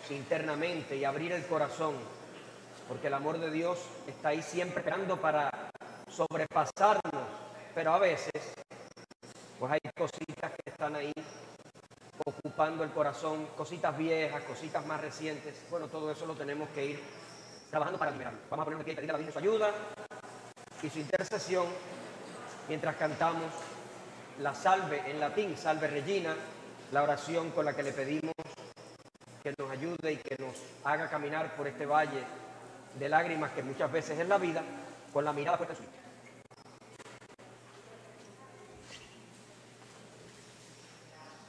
internamente y abrir el corazón, porque el amor de Dios está ahí siempre esperando para sobrepasarnos, pero a veces pues hay cositas que están ahí ocupando el corazón, cositas viejas, cositas más recientes. Bueno, todo eso lo tenemos que ir trabajando para liberarlo. Vamos a ponernos aquí y pedirle a la Virgen su ayuda y su intercesión mientras cantamos la salve en latín, Salve Regina, la oración con la que le pedimos que nos ayude y que nos haga caminar por este valle de lágrimas que muchas veces es la vida, con la mirada puesta en su vida.